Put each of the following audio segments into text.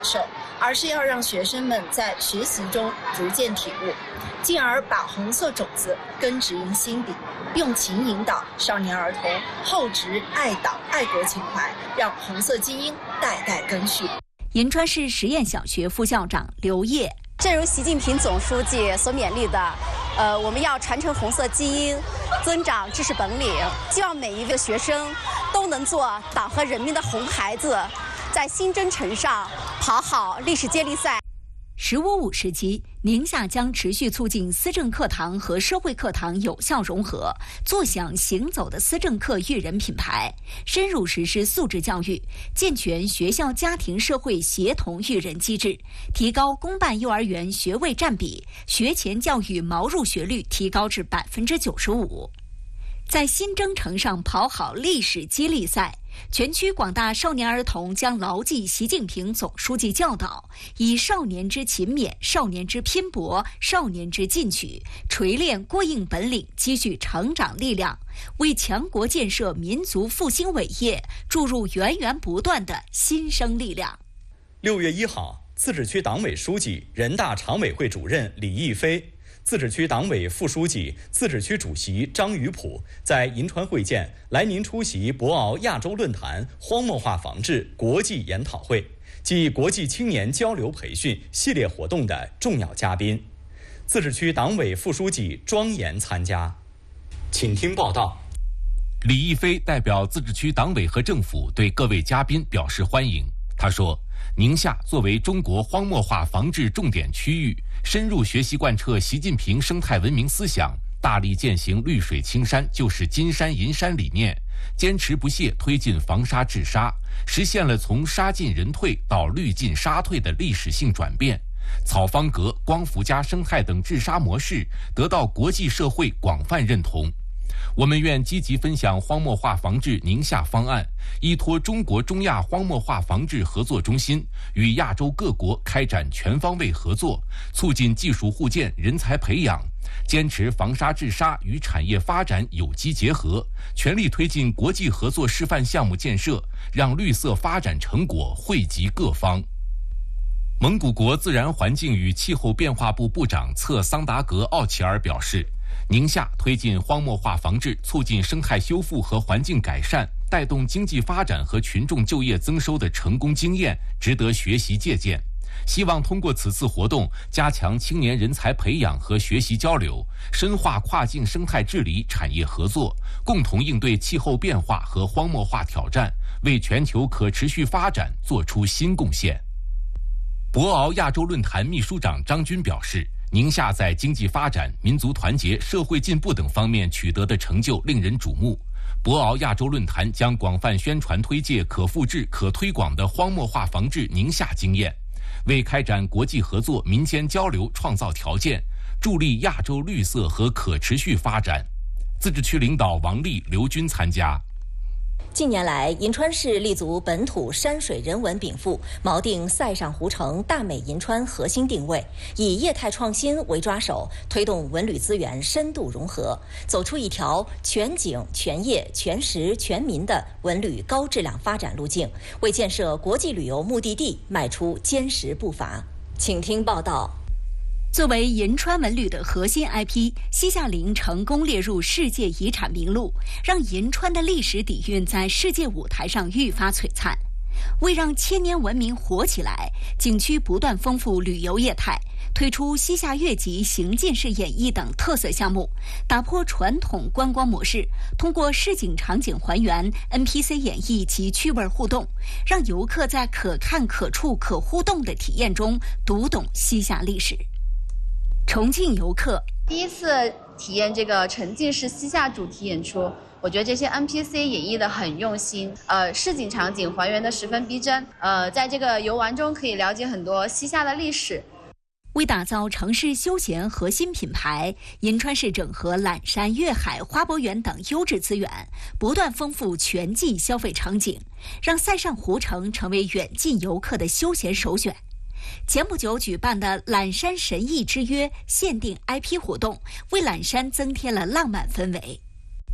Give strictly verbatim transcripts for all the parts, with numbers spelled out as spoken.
受，而是要让学生们在学习中逐渐体悟，进而把红色种子根植于心底，用情引导少年儿童厚植爱党爱国情怀，让红色基因代代根续。 银川市实验小学副校长刘烨， 正如习近平总书记所勉励的，呃，我们要传承红色基因，增长知识本领，希望每一个学生都能做党和人民的红孩子，在新征程上跑好历史接力赛。 十五五时期，宁夏将持续促进思政课堂和社会课堂有效融合，坐享行走的思政课育人品牌，深入实施素质教育，健全学校家庭社会协同育人机制，提高公办幼儿园学位占比，学前教育毛入学率提高至百分之九十五。在新征程上跑好历史接力赛，全区广大少年儿童将牢记习近平总书记教导，以少年之勤勉、少年之拼搏、少年之进取，锤炼过硬本领，积蓄成长力量，为强国建设、民族复兴伟业注入源源不断的新生力量。 六月一号，自治区党委书记、人大常委会主任李毅飞，自治区党委副书记、自治区主席张宇普在银川会见来宁出席博鳌亚洲论坛荒漠化防治国际研讨会暨国际青年交流培训系列活动的重要嘉宾。自治区党委副书记庄严参加。请听报道。 李毅飞代表自治区党委和政府对各位嘉宾表示欢迎。他说，宁夏作为中国荒漠化防治重点区域，深入学习贯彻习近平生态文明思想，大力践行绿水青山就是金山银山理念，坚持不懈推进防沙治沙，实现了从沙进人退到绿进沙退的历史性转变。草方格、光伏加生态等治沙模式得到国际社会广泛认同。我们愿积极分享荒漠化防治宁夏方案，依托中国中亚荒漠化防治合作中心，与亚洲各国开展全方位合作，促进技术互鉴、人才培养，坚持防沙治沙与产业发展有机结合，全力推进国际合作示范项目建设，让绿色发展成果惠及各方。蒙古国自然环境与气候变化部部长策桑达格奥齐尔表示，宁夏推进荒漠化防治，促进生态修复和环境改善，带动经济发展和群众就业增收的成功经验值得学习借鉴。希望通过此次活动，加强青年人才培养和学习交流，深化跨境生态治理产业合作，共同应对气候变化和荒漠化挑战，为全球可持续发展做出新贡献。博鳌亚洲论坛秘书长张军表示，宁夏在经济发展、民族团结、社会进步等方面取得的成就令人瞩目。博鳌亚洲论坛将广泛宣传推介可复制、可推广的荒漠化防治宁夏经验，为开展国际合作、民间交流创造条件，助力亚洲绿色和可持续发展。自治区领导王丽、刘军参加。 近年来，银川市立足本土山水人文禀赋，锚定塞上湖城大美银川核心定位，以业态创新为抓手，推动文旅资源深度融合，走出一条全景、全业、全时、全民的文旅高质量发展路径，为建设国际旅游目的地迈出坚实步伐。请听报道。 作为银川文旅的核心 I P， 西夏陵成功列入世界遗产名录，让银川的历史底蕴在世界舞台上愈发璀璨。为让千年文明活起来，景区不断丰富旅游业态，推出西夏越级行进式演绎等特色项目，打破传统观光模式，通过市井场景还原、N P C 演绎及趣味互动，让游客在可看可触可互动的体验中读懂西夏历史。重庆游客第一次体验这个沉浸式西夏主题演出，我觉得这些 N P C 演绎的很用心，呃，市井场景还原的十分逼真，呃，在这个游玩中可以了解很多西夏的历史。 为打造城市休闲核心品牌，银川市整合览山、粤海、花博园等优质资源，不断丰富全季消费场景，让塞上湖城成为远近游客的休闲首选。前不久举办的览山神异之约限定 I P 活动，为览山增添了浪漫氛围。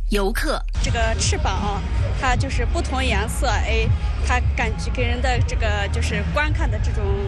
游客这个翅膀，它就是不同颜色，哎，它感觉给人的这个就是观看的这种